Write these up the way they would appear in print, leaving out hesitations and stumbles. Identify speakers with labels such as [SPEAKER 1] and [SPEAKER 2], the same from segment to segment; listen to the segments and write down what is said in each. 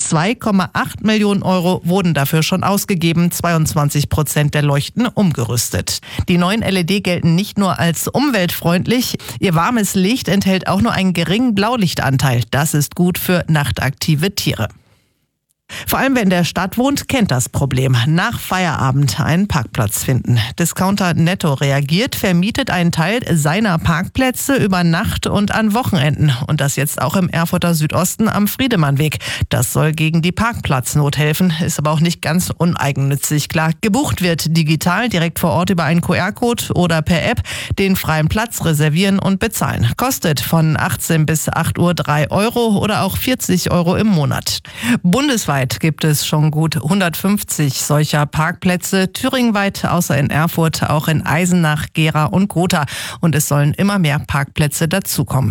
[SPEAKER 1] 2,8 Millionen Euro wurden dafür schon ausgegeben, 22% der Leuchten umgerüstet. Die neuen LED gelten nicht nur als umweltfreundlich, ihr warmes Licht enthält auch nur einen geringen Blaulichtanteil. Das ist gut für nachtaktive Tiere. Vor allem wer in der Stadt wohnt, kennt das Problem. Nach Feierabend einen Parkplatz finden. Discounter Netto reagiert, vermietet einen Teil seiner Parkplätze über Nacht und an Wochenenden. Und das jetzt auch im Erfurter Südosten am Friedemannweg. Das soll gegen die Parkplatznot helfen, ist aber auch nicht ganz uneigennützig. Klar, gebucht wird digital, direkt vor Ort über einen QR-Code oder per App, den freien Platz reservieren und bezahlen. Kostet von 18 bis 8 Uhr 3 Euro oder auch 40 Euro im Monat. Bundesweit gibt es schon gut 150 solcher Parkplätze, thüringenweit außer in Erfurt, auch in Eisenach, Gera und Gotha. Und es sollen immer mehr Parkplätze dazukommen.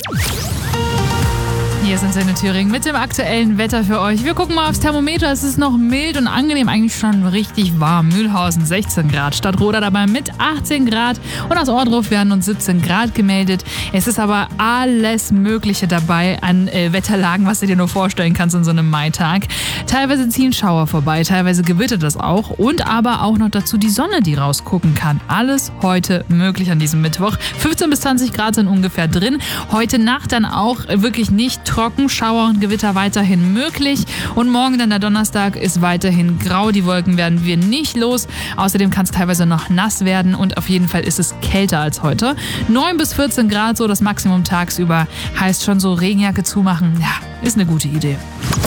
[SPEAKER 2] Hier sind Antenne Thüringen mit dem aktuellen Wetter für euch. Wir gucken mal aufs Thermometer. Es ist noch mild und angenehm, eigentlich schon richtig warm. Mühlhausen 16 Grad, Stadtroda dabei mit 18 Grad und aus Ohrdruf werden uns 17 Grad gemeldet. Es ist aber alles Mögliche dabei an Wetterlagen, was du dir nur vorstellen kannst an so einem Maitag. Teilweise ziehen Schauer vorbei, teilweise gewittert es auch und aber auch noch dazu die Sonne, die rausgucken kann. Alles heute möglich an diesem Mittwoch. 15 bis 20 Grad sind ungefähr drin. Heute Nacht dann auch wirklich nicht trocken, Schauer und Gewitter weiterhin möglich. Und morgen dann der Donnerstag ist weiterhin grau. Die Wolken werden wir nicht los. Außerdem kann es teilweise noch nass werden und auf jeden Fall ist es kälter als heute. 9 bis 14 Grad, so das Maximum tagsüber. Heißt schon so Regenjacke zumachen. Ja, ist eine gute Idee.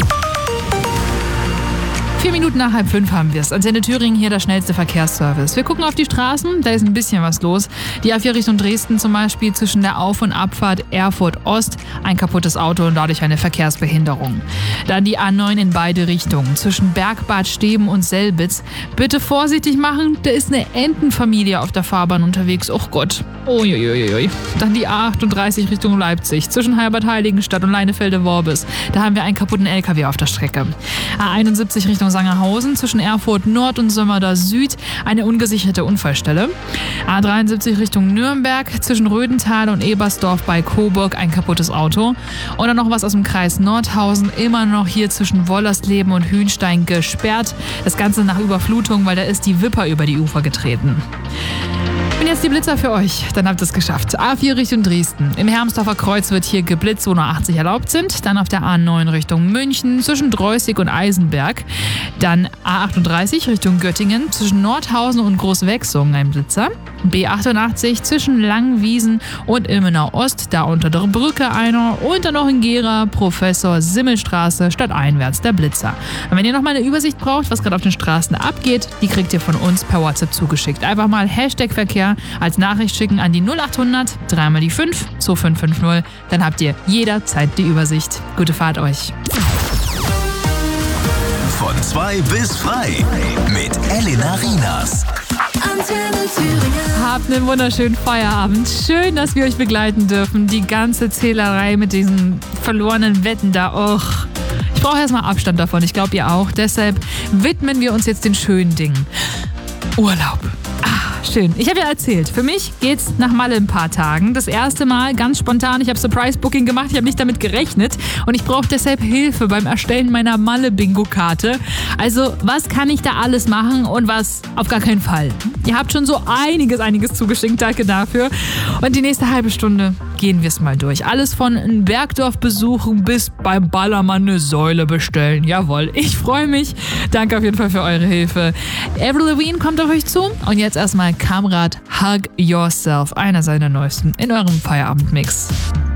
[SPEAKER 2] 4 Minuten nach 4:30 haben wir es. Antenne Thüringen, hier der schnellste Verkehrsservice. Wir gucken auf die Straßen, da ist ein bisschen was los. Die A4 Richtung Dresden zum Beispiel, zwischen der Auf- und Abfahrt Erfurt Ost, ein kaputtes Auto und dadurch eine Verkehrsbehinderung. Dann die A9 in beide Richtungen, zwischen Bergbad Steben und Selbitz. Bitte vorsichtig machen, da ist eine Entenfamilie auf der Fahrbahn unterwegs. Oh Gott. Uiuiui. Dann die A38 Richtung Leipzig, zwischen Heilbad-Heiligenstadt und Leinefelde-Worbis. Da haben wir einen kaputten LKW auf der Strecke. A71 Richtung Sangerhausen, zwischen Erfurt Nord und Sömmerda Süd, eine ungesicherte Unfallstelle. A73 Richtung Nürnberg, zwischen Rödental und Ebersdorf bei Coburg, ein kaputtes Auto. Und dann noch was aus dem Kreis Nordhausen, immer noch hier zwischen Wollersleben und Hühnstein gesperrt. Das Ganze nach Überflutung, weil da ist die Wipper über die Ufer getreten. Und jetzt die Blitzer für euch, dann habt ihr es geschafft. A4 Richtung Dresden. Im Hermsdorfer Kreuz wird hier geblitzt, wo nur 80 erlaubt sind. Dann auf der A9 Richtung München, zwischen Dreußig und Eisenberg. Dann A38 Richtung Göttingen, zwischen Nordhausen und Großwechsungen ein Blitzer. B88 zwischen Langwiesen und Ilmenau Ost, da unter der Brücke einer. Und dann noch in Gera, Professor Simmelstraße, stadteinwärts der Blitzer. Und wenn ihr noch mal eine Übersicht braucht, was gerade auf den Straßen abgeht, die kriegt ihr von uns per WhatsApp zugeschickt. Einfach mal #Verkehr als Nachricht schicken an die 0800 3 mal die 5 2550. Dann habt ihr jederzeit die Übersicht. Gute Fahrt euch.
[SPEAKER 3] Von 2 bis frei mit Elena Rienas.
[SPEAKER 4] Antenne Thüringen.
[SPEAKER 2] Habt einen wunderschönen Feierabend. Schön, dass wir euch begleiten dürfen. Die ganze Zählerei mit diesen verlorenen Wetten da. Och, ich brauche erstmal Abstand davon. Ich glaube, ihr auch. Deshalb widmen wir uns jetzt den schönen Dingen. Urlaub. Schön. Ich habe ja erzählt, für mich geht's nach Malle in ein paar Tagen. Das erste Mal ganz spontan. Ich habe Surprise-Booking gemacht. Ich habe nicht damit gerechnet. Und ich brauche deshalb Hilfe beim Erstellen meiner Malle-Bingo-Karte. Also, was kann ich da alles machen und was auf gar keinen Fall? Ihr habt schon so einiges zugeschickt. Danke dafür. Und die nächste halbe Stunde gehen wir es mal durch. Alles von ein Bergdorf besuchen bis beim Ballermann eine Säule bestellen. Jawohl, ich freue mich. Danke auf jeden Fall für eure Hilfe. Avril Lavigne kommt auf euch zu. Und jetzt erstmal Kamrat Hug Yourself, einer seiner neuesten in eurem Feierabendmix.